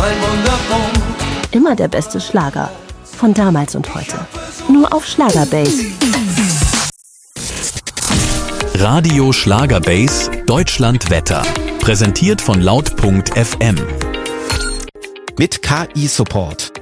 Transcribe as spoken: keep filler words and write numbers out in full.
ein Wunderpunkt. Immer der beste Schlager. Von damals und heute. Nur auf Schlagerbase. Radio Schlagerbase Deutschland Wetter. Präsentiert von laut punkt f m. Mit K I-Support.